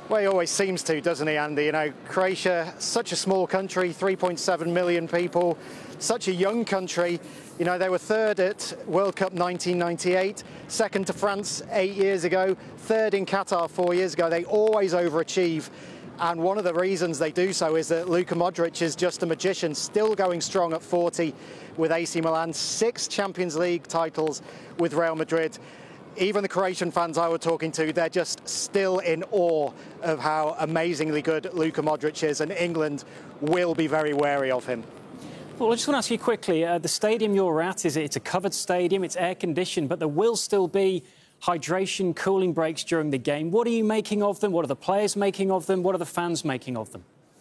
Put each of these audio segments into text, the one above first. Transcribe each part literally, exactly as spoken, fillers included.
Well, he always seems to, doesn't he, Andy? You know, Croatia, such a small country, three point seven million people, such a young country. You know, they were third at World Cup nineteen ninety-eight, second to France eight years ago, third in Qatar four years ago. They always overachieve. And one of the reasons they do so is that Luka Modric is just a magician, still going strong at forty with A C Milan, six Champions League titles with Real Madrid. Even the Croatian fans I was talking to, they're just still in awe of how amazingly good Luka Modric is, and England will be very wary of him. Well, I just want to ask you quickly, uh, the stadium you're at, is it, it's a covered stadium, it's air-conditioned, but there will still be hydration, cooling breaks during the game. What are you making of them? What are the players making of them? What are the fans making of them?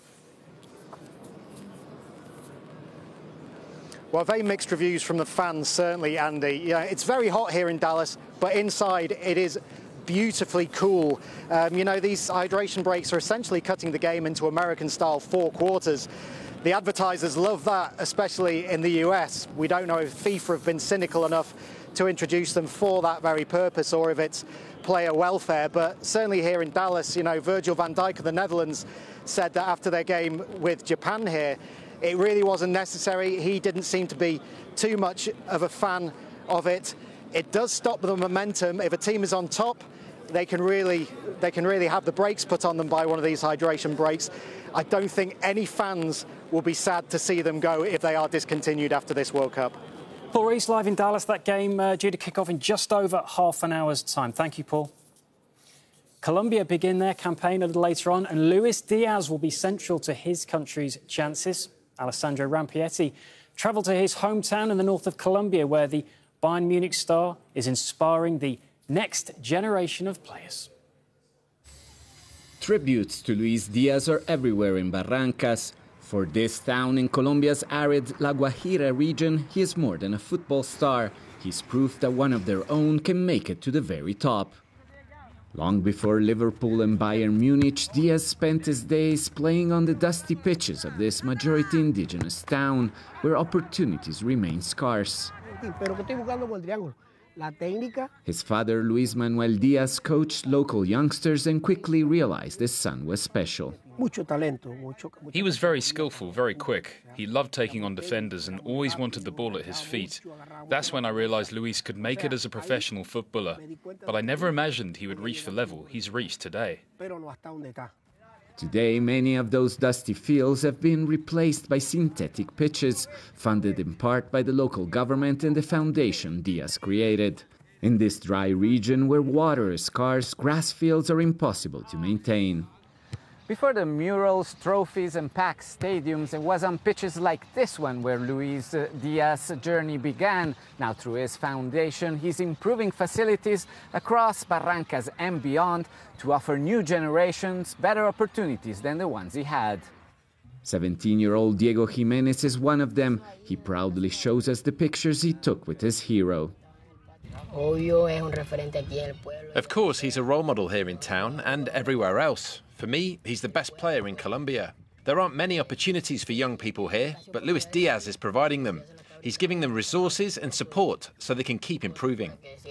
Well, very mixed reviews from the fans, certainly, Andy. Yeah, it's very hot here in Dallas, but inside it is beautifully cool. Um, you know, these hydration breaks are essentially cutting the game into American-style four quarters. The advertisers love that, especially in the U S. We don't know if FIFA have been cynical enough to introduce them for that very purpose or if it's player welfare. But certainly here in Dallas, you know, Virgil van Dijk of the Netherlands said that after their game with Japan here, it really wasn't necessary. He didn't seem to be too much of a fan of it. It does stop the momentum. If a team is on top, they can really they can really have the brakes put on them by one of these hydration breaks. I don't think any fans will be sad to see them go if they are discontinued after this World Cup. Paul Rees, live in Dallas. That game uh, due to kick off in just over half an hour's time. Thank you, Paul. Colombia begin their campaign a little later on, and Luis Diaz will be central to his country's chances. Alessandro Rampietti travelled to his hometown in the north of Colombia, where the Bayern Munich star is inspiring the next generation of players. Tributes to Luis Diaz are everywhere in Barrancas. For this town in Colombia's arid La Guajira region, he is more than a football star. He's proof that one of their own can make it to the very top. Long before Liverpool and Bayern Munich, Diaz spent his days playing on the dusty pitches of this majority indigenous town, where opportunities remain scarce. His father, Luis Manuel Diaz, coached local youngsters and quickly realized his son was special. He was very skillful, very quick. He loved taking on defenders and always wanted the ball at his feet. That's when I realized Luis could make it as a professional footballer. But I never imagined he would reach the level he's reached today. Today, many of those dusty fields have been replaced by synthetic pitches, funded in part by the local government and the foundation Diaz created. In this dry region where water is scarce, grass fields are impossible to maintain. Before the murals, trophies and packed stadiums, it was on pitches like this one where Luis Diaz's journey began. Now through his foundation, he's improving facilities across Barrancas and beyond to offer new generations better opportunities than the ones he had. seventeen-year-old Diego Jimenez is one of them. He proudly shows us the pictures he took with his hero. Of course, he's a role model here in town and everywhere else. For me, he's the best player in Colombia. There aren't many opportunities for young people here, but Luis Diaz is providing them. He's giving them resources and support so they can keep improving.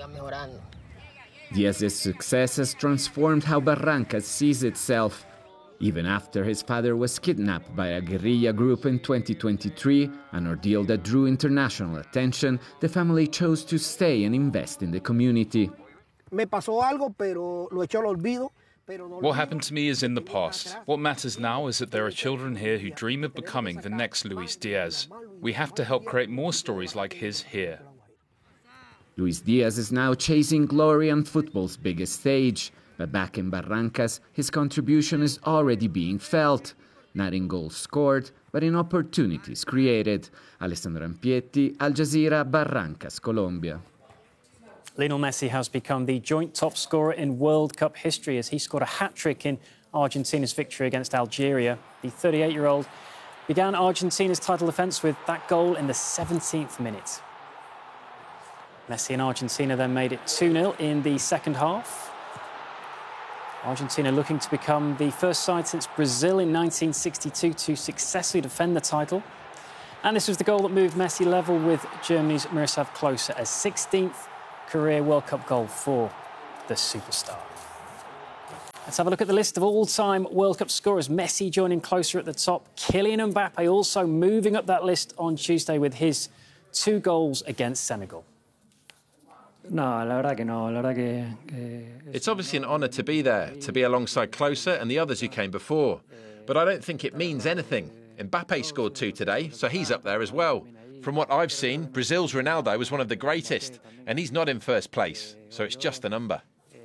Diaz's success has transformed how Barrancas sees itself. Even after his father was kidnapped by a guerrilla group in twenty twenty-three, an ordeal that drew international attention, the family chose to stay and invest in the community. What happened to me is in the past. What matters now is that there are children here who dream of becoming the next Luis Diaz. We have to help create more stories like his here. Luis Diaz is now chasing glory on football's biggest stage. But back in Barrancas, his contribution is already being felt. Not in goals scored, but in opportunities created. Alessandro Rampietti, Al Jazeera, Barrancas, Colombia. Lionel Messi has become the joint top scorer in World Cup history as he scored a hat-trick in Argentina's victory against Algeria. The thirty-eight-year-old began Argentina's title defence with that goal in the seventeenth minute. Messi and Argentina then made it two nil in the second half. Argentina looking to become the first side since Brazil in nineteen sixty-two to successfully defend the title. And this was the goal that moved Messi level with Germany's Miroslav Klose, a sixteenth career World Cup goal for the superstar. Let's have a look at the list of all-time World Cup scorers. Messi joining closer at the top. Kylian Mbappe also moving up that list on Tuesday with his two goals against Senegal. No, la verdad que no. La verdad que, que... It's obviously an honour to be there, to be alongside Klose and the others who came before. But I don't think it means anything. Mbappe scored two today, so he's up there as well. From what I've seen, Brazil's Ronaldo was one of the greatest, and he's not in first place, so it's just a number.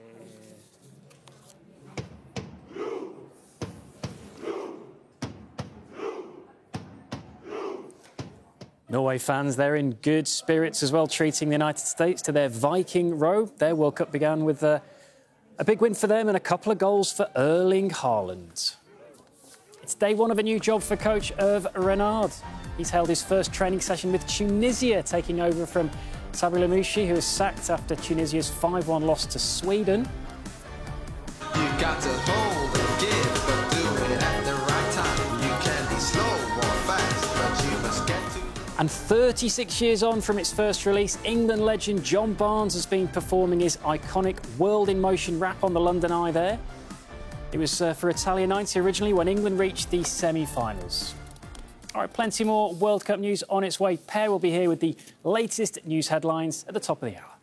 Norway fans, they're in good spirits as well, treating the United States to their Viking row. Their World Cup began with a, a big win for them and a couple of goals for Erling Haaland. It's day one of a new job for coach Hervé Renard. He's held his first training session with Tunisia, taking over from Sabri Lamouchi, who was sacked after Tunisia's five one loss to Sweden. You've got to hold and give, but do it at the right time. You can be slow or fast, but you must get to... And thirty-six years on from its first release, England legend John Barnes has been performing his iconic World in Motion rap on the London Eye there. It was uh, for Italia ninety originally when England reached the semi-finals. All right, plenty more World Cup news on its way. Per will be here with the latest news headlines at the top of the hour.